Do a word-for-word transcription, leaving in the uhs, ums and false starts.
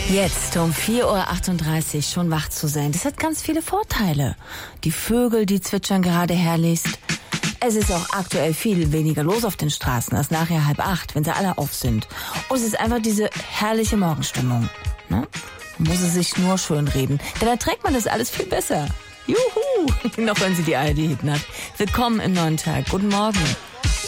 Jetzt um vier Uhr achtunddreißig schon wach zu sein, das hat ganz viele Vorteile. Die Vögel, die zwitschern gerade herrlichst. Es ist auch aktuell viel weniger los auf den Straßen als nachher halb acht, wenn sie alle auf sind. Und es ist einfach diese herrliche Morgenstimmung. Ne? Man muss es sich nur schön reden, denn dann trägt man das alles viel besser. Juhu! Noch wenn sie die A R D-Hit hat. Willkommen im neuen Tag. Guten Morgen.